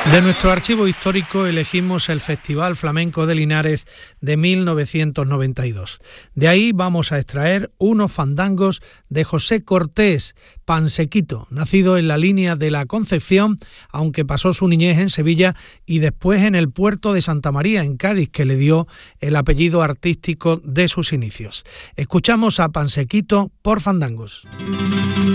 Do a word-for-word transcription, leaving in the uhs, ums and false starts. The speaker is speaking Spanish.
De nuestro archivo histórico elegimos el Festival Flamenco de Linares de mil novecientos noventa y dos. De ahí vamos a extraer unos fandangos de José Cortés, Pansequito, nacido en la línea de la Concepción, aunque pasó su niñez en Sevilla y después en el puerto de Santa María, en Cádiz, que le dio el apellido artístico de sus inicios. Escuchamos a Pansequito por Fandangos.